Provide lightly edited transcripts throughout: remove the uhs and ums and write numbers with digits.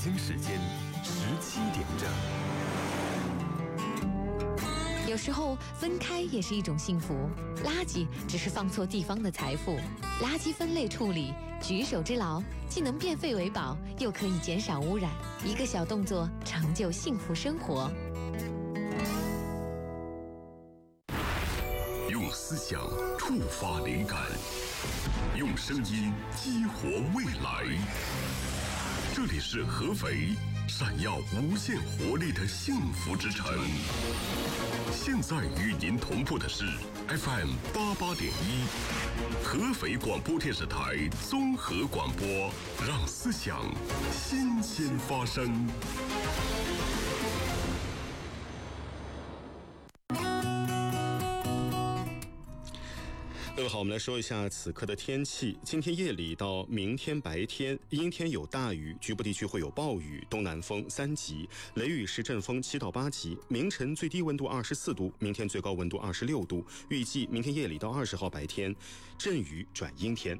京时间17点整。 有时候分开也是一种幸福，垃圾只是放错地方的财富。垃圾分类处理，举手之劳，既能变废为宝，又可以减少污染。一个小动作，成就幸福生活。 用思想触发灵感，用声音激活未来。这里是合肥，闪耀无限活力的幸福之城。现在与您同步的是 FM 88.1，合肥广播电视台综合广播，让思想新鲜发生。 各位好，我们来说一下此刻的天气。今天夜里到明天白天，阴天有大雨，局部地区会有暴雨，东南风3级，雷雨时阵风7到8级。明晨最低温度24度，明天最高温度26度。预计明天夜里到20号白天，阵雨转阴天。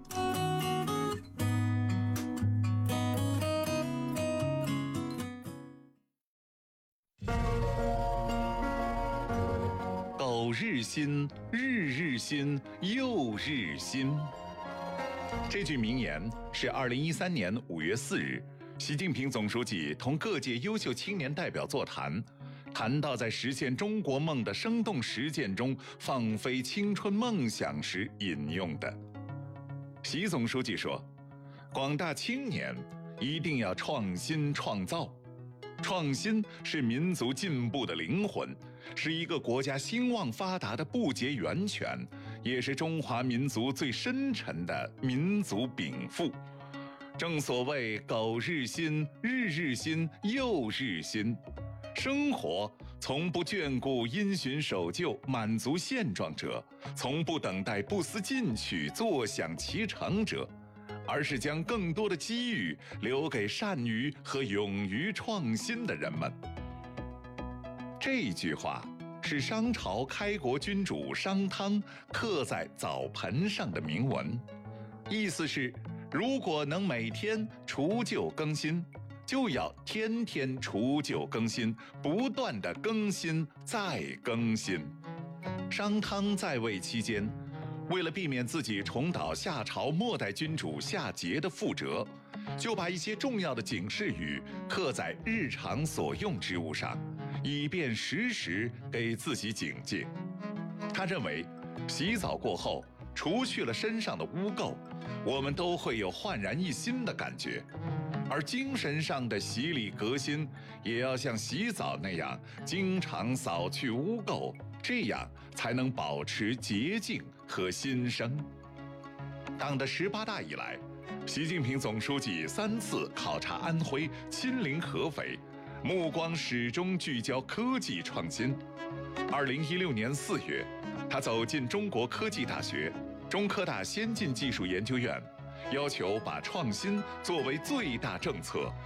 苟日新，日日新，又日新。这句名言是2013年5月4日，习近平总书记同各界优秀青年代表座谈，谈到在实现中国梦的生动实践中放飞青春梦想时引用的。习总书记说，广大青年一定要创新创造。创新是民族进步的灵魂，是一个国家兴旺发达的不竭源泉，也是中华民族最深沉的民族禀赋。正所谓苟日新，日日新，又日新。生活从不眷顾因循守旧、满足现状者，从不等待不思进取、坐享其成者，而是将更多的机遇留给善于和勇于创新的人们。这句话是商朝开国君主商汤刻在澡盆上的铭文，意思是，如果能每天除旧更新，就要天天除旧更新，不断地更新再更新。商汤在位期间，为了避免自己重蹈夏朝末代君主夏桀的覆辙，就把一些重要的警示语刻在日常所用之物上，以便时时给自己警戒。他认为，洗澡过后，除去了身上的污垢，我们都会有焕然一新的感觉。而精神上的洗礼革新，也要像洗澡那样，经常扫去污垢，这样才能保持洁净和新生。党的18大以来，习近平总书记3次考察安徽，亲临合肥，目光始终聚焦科技创新。2016年4月，他走进中国科技大学、中科大先进技术研究院，要求把创新作为最大政策，